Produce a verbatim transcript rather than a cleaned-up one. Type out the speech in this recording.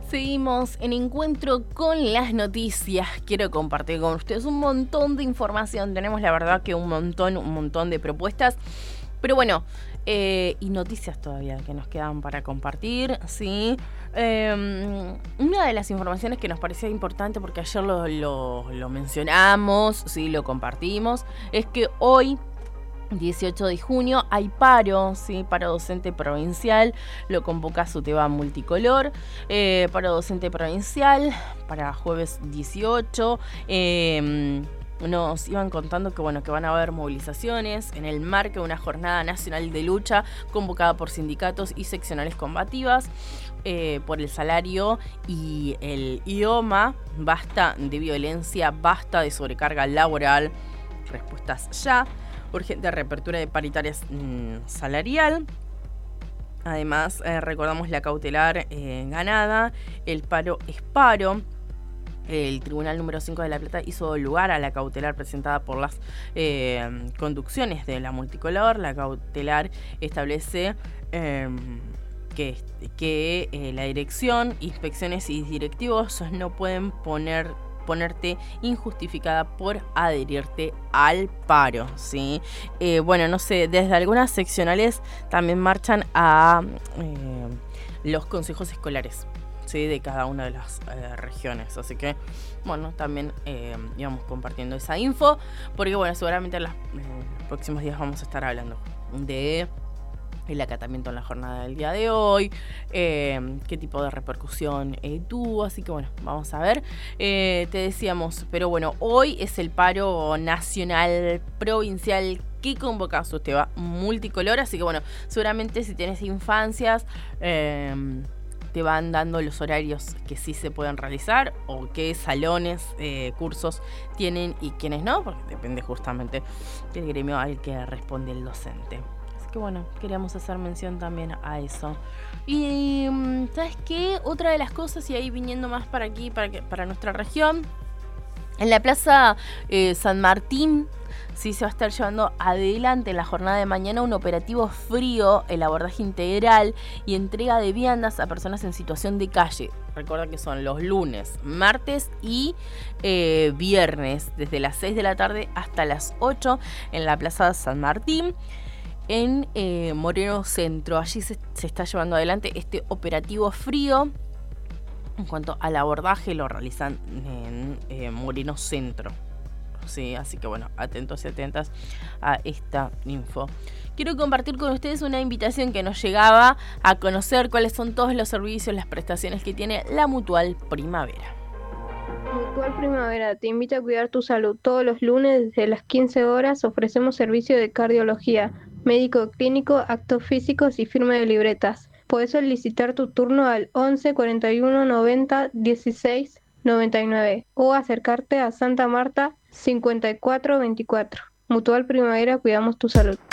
Seguimos en Encuentro con las Noticias. Quiero compartir con ustedes un montón de información. Tenemos la verdad que un montón, un montón de propuestas. Pero bueno, eh, y noticias todavía que nos quedan para compartir, ¿sí? Eh, una de las informaciones que nos parecía importante, porque ayer lo, lo, lo mencionamos, ¿sí? Lo compartimos, es que hoy, dieciocho de junio, hay paro, ¿sí? Paro docente provincial, lo convoca SUTEBA Multicolor, eh, paro docente provincial para jueves dieciocho. Eh, nos iban contando que bueno que van a haber movilizaciones en el marco de una jornada nacional de lucha convocada por sindicatos y seccionales combativas eh, por el salario y el idioma. Basta de violencia, basta de sobrecarga laboral, respuestas ya. Urgente reapertura de paritarias mmm, salarial. Además, eh, recordamos la cautelar eh, ganada. El paro es paro. El Tribunal número cinco de La Plata hizo lugar a la cautelar presentada por las eh, conducciones de la Multicolor. La cautelar establece eh, que, que eh, la dirección, inspecciones y directivos no pueden poner ponerte injustificada por adherirte al paro, ¿sí? Eh, bueno, no sé, desde algunas seccionales también marchan a eh, los consejos escolares, ¿sí? De cada una de las eh, regiones, así que, bueno, también eh, íbamos compartiendo esa info, porque, bueno, seguramente en los eh, próximos días vamos a estar hablando de el acatamiento en la jornada del día de hoy, eh, qué tipo de repercusión eh, tuvo, así que bueno, vamos a ver. Eh, te decíamos, pero bueno, hoy es el paro nacional provincial que convoca SUTEBA Multicolor, así que bueno, seguramente si tienes infancias, eh, te van dando los horarios que sí se pueden realizar o qué salones, eh, cursos tienen y quiénes no, porque depende justamente del gremio al que responde el docente. Que bueno, queríamos hacer mención también a eso. Y ¿sabes qué? Otra de las cosas, y ahí viniendo más para aquí, para, que, para nuestra región, en la Plaza eh, San Martín, sí se va a estar llevando adelante en la jornada de mañana un operativo frío, el abordaje integral y entrega de viandas a personas en situación de calle. Recuerda que son los lunes, martes y eh, viernes, desde las seis de la tarde hasta las ocho en la Plaza San Martín. En eh, Moreno Centro, allí se, se está llevando adelante este operativo frío. En cuanto al abordaje, lo realizan en eh, Moreno Centro. Sí, así que bueno, atentos y atentas a esta info. Quiero compartir con ustedes una invitación que nos llegaba a conocer cuáles son todos los servicios, las prestaciones que tiene la Mutual Primavera. Mutual Primavera te invita a cuidar tu salud. Todos los lunes desde las quince horas ofrecemos servicio de cardiología, médico clínico, actos físicos y firma de libretas. Puedes solicitar tu turno al once cuarenta y uno noventa dieciséis noventa y nueve o acercarte a Santa Marta cincuenta y cuatro veinticuatro. Mutual Primavera, cuidamos tu salud.